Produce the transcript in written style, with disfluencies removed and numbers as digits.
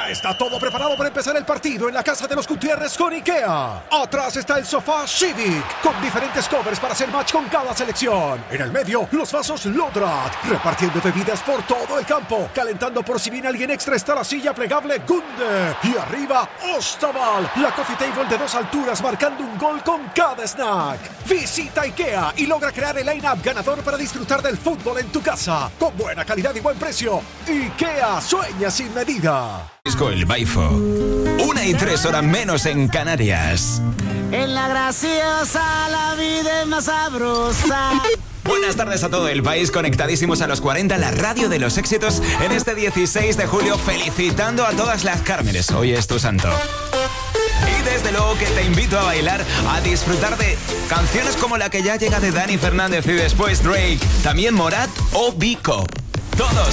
Ya está todo preparado para empezar el partido en la casa de los Gutiérrez con IKEA. Atrás está el sofá Civic, con diferentes covers para hacer match con cada selección. En el medio, los vasos Lodrat, repartiendo bebidas por todo el campo. Calentando por si viene alguien extra está la silla plegable Gunde. Y arriba, Ostaval, la coffee table de 2 alturas marcando un gol con cada snack. Visita IKEA y logra crear el line-up ganador para disfrutar del fútbol en tu casa. Con buena calidad y buen precio. IKEA sueña sin medida. El Baifo. 1:03 menos en Canarias. En la graciosa la vida es más sabrosa. Buenas tardes a todo el país, conectadísimos a los 40, la radio de los éxitos, en este 16 de julio, felicitando a todas las Cármenes. Hoy es tu santo. Y desde luego que te invito a bailar, a disfrutar de canciones como la que ya llega de Dani Fernández y después Drake, también Morat o Vico. Todos